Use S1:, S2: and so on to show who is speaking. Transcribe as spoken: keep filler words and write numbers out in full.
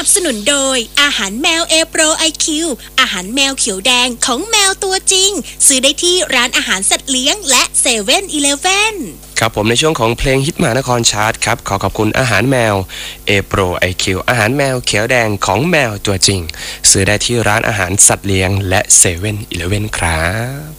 S1: นับสนุนโดยอาหารแมวเอโปรไอคิวอาหารแมวเขียวแดงของแมวตัวจริงซื้อได้ที่ร้านอาหารสัตว์เลี้ยงและเซเว่นอีเลฟเว่น
S2: ครับผมในช่วงของเพลงฮิตมหานครชาร์ตครับขอขอบคุณอาหารแมวเอโปรไอคิวอาหารแมวเขียวแดงของแมวตัวจริงซื้อได้ที่ร้านอาหารสัตว์เลี้ยงและเซเว่นอีเลฟเว่นครับ